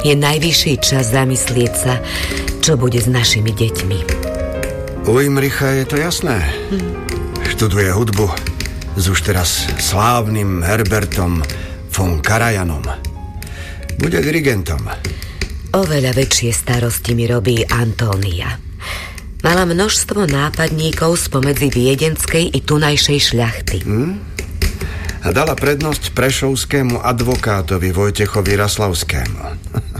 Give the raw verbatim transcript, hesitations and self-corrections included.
Je najvyšší čas zamyslieť sa, čo bude s našimi deťmi. U Imricha je to jasné. Hm. Študuje hudbu s už teraz slávnym Herbertom von Karajanom. Bude dirigentom. Oveľa väčšie starosti mi robí Antónia. Mala množstvo nápadníkov spomedzi viedenskej i tunajšej šľachty. Hm? A dala prednosť prešovskému advokátovi Vojtechovi Raslavskému.